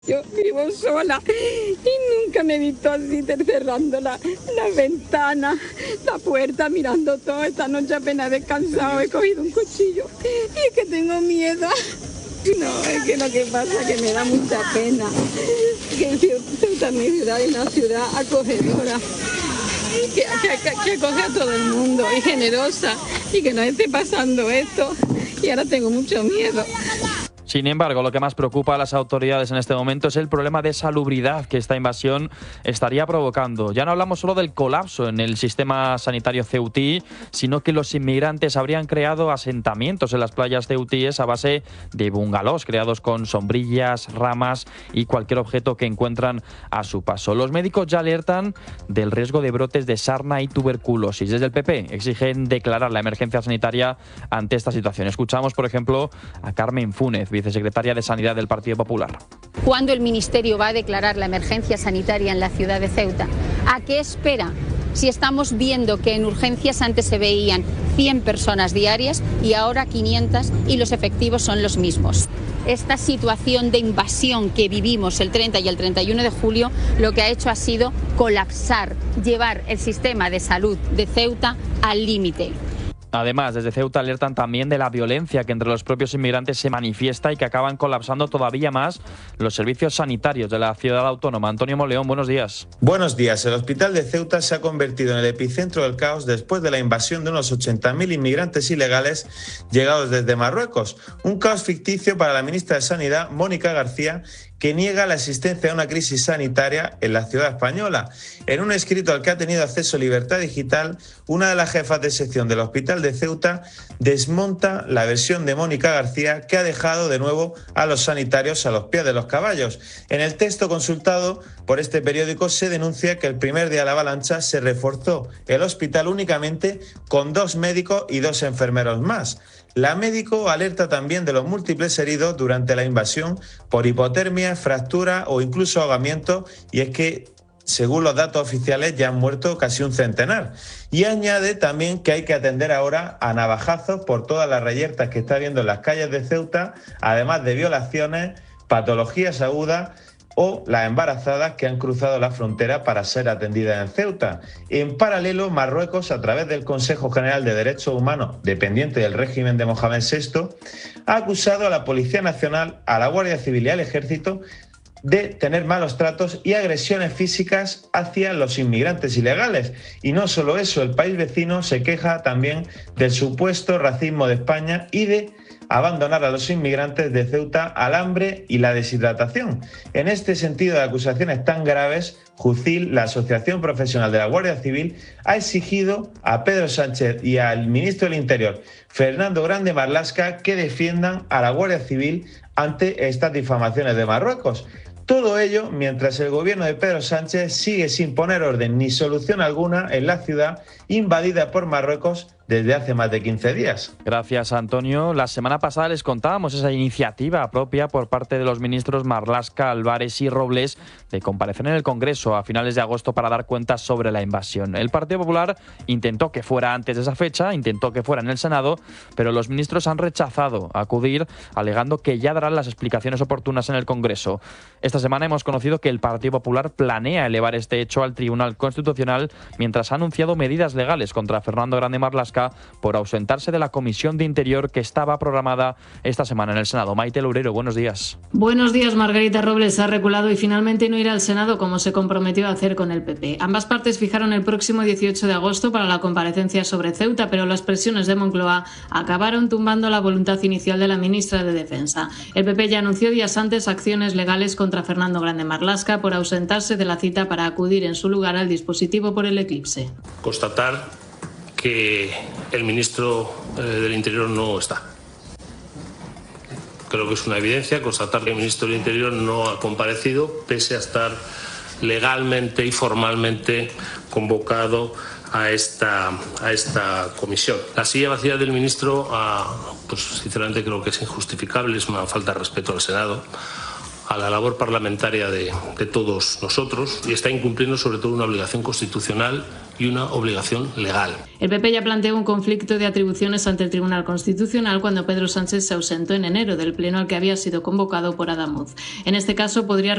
Yo vivo sola y nunca me he visto así cerrando la ventana, la puerta, mirando todo. Esta noche apenas he descansado, he cogido un cuchillo y es que tengo miedo. No, es que lo que pasa es que me da mucha pena que Ceuta, mi ciudad, es una ciudad acogedora, que acoge a todo el mundo y generosa, y que nos esté pasando esto y ahora tengo mucho miedo. Sin embargo, lo que más preocupa a las autoridades en este momento es el problema de salubridad que esta invasión estaría provocando. Ya no hablamos solo del colapso en el sistema sanitario ceutí, sino que los inmigrantes habrían creado asentamientos en las playas ceutíes a base de bungalows creados con sombrillas, ramas y cualquier objeto que encuentran a su paso. Los médicos ya alertan del riesgo de brotes de sarna y tuberculosis. Desde el PP exigen declarar la emergencia sanitaria ante esta situación. Escuchamos, por ejemplo, a Carmen Fúnez, vicesecretaria de Sanidad del Partido Popular. ¿Cuándo el Ministerio va a declarar la emergencia sanitaria en la ciudad de Ceuta? ¿A qué espera? Si estamos viendo que en urgencias antes se veían 100 personas diarias y ahora 500 y los efectivos son los mismos. Esta situación de invasión que vivimos el 30 y el 31 de julio lo que ha hecho ha sido colapsar, llevar el sistema de salud de Ceuta al límite. Además, desde Ceuta alertan también de la violencia que entre los propios inmigrantes se manifiesta y que acaban colapsando todavía más los servicios sanitarios de la ciudad autónoma. Antonio Moleón, buenos días. Buenos días. El hospital de Ceuta se ha convertido en el epicentro del caos después de la invasión de unos 80.000 inmigrantes ilegales llegados desde Marruecos. Un caos ficticio para la ministra de Sanidad, Mónica García, que niega la existencia de una crisis sanitaria en la ciudad española. En un escrito al que ha tenido acceso Libertad Digital, una de las jefas de sección del Hospital de Ceuta desmonta la versión de Mónica García, que ha dejado de nuevo a los sanitarios a los pies de los caballos. En el texto consultado por este periódico se denuncia que el primer día de la avalancha se reforzó el hospital únicamente con 2 médicos y 2 enfermeros más. La médico alerta también de los múltiples heridos durante la invasión por hipotermia, fractura o incluso ahogamiento, y es que, según los datos oficiales, ya han muerto casi un centenar. Y añade también que hay que atender ahora a navajazos por todas las reyertas que está habiendo en las calles de Ceuta, además de violaciones, patologías agudas o las embarazadas que han cruzado la frontera para ser atendidas en Ceuta. En paralelo, Marruecos, a través del Consejo General de Derechos Humanos, dependiente del régimen de Mohamed VI, ha acusado a la Policía Nacional, a la Guardia Civil y al Ejército de tener malos tratos y agresiones físicas hacia los inmigrantes ilegales. Y no solo eso, el país vecino se queja también del supuesto racismo de España y de abandonar a los inmigrantes de Ceuta al hambre y la deshidratación. En este sentido de acusaciones tan graves, JUCIL, la Asociación Profesional de la Guardia Civil, ha exigido a Pedro Sánchez y al ministro del Interior, Fernando Grande Marlaska, que defiendan a la Guardia Civil ante estas difamaciones de Marruecos. Todo ello mientras el gobierno de Pedro Sánchez sigue sin poner orden ni solución alguna en la ciudad invadida por Marruecos desde hace más de 15 días. Gracias, Antonio. La semana pasada les contábamos esa iniciativa propia por parte de los ministros Marlaska, Álvarez y Robles de comparecer en el Congreso a finales de agosto para dar cuentas sobre la invasión. El Partido Popular intentó que fuera antes de esa fecha, intentó que fuera en el Senado, pero los ministros han rechazado acudir, alegando que ya darán las explicaciones oportunas en el Congreso. Esta semana hemos conocido que el Partido Popular planea elevar este hecho al Tribunal Constitucional, mientras ha anunciado medidas legales contra Fernando Grande Marlaska por ausentarse de la Comisión de Interior que estaba programada esta semana en el Senado. Maite Loureiro, buenos días. Buenos días. Margarita Robles ha reculado y finalmente no irá al Senado como se comprometió a hacer con el PP. Ambas partes fijaron el próximo 18 de agosto para la comparecencia sobre Ceuta, pero las presiones de Moncloa acabaron tumbando la voluntad inicial de la ministra de Defensa. El PP ya anunció días antes acciones legales contra Fernando Grande Marlaska por ausentarse de la cita para acudir en su lugar al dispositivo por el eclipse. Constatar que el ministro del Interior no está. Creo que es una evidencia constatar que el ministro del Interior no ha comparecido, pese a estar legalmente y formalmente convocado a esta comisión. La silla vacía del ministro, pues sinceramente creo que es injustificable, es una falta de respeto al Senado, a la labor parlamentaria de todos nosotros y está incumpliendo sobre todo una obligación constitucional y una obligación legal. El PP ya planteó un conflicto de atribuciones ante el Tribunal Constitucional cuando Pedro Sánchez se ausentó en enero del pleno al que había sido convocado por Adamuz. En este caso podría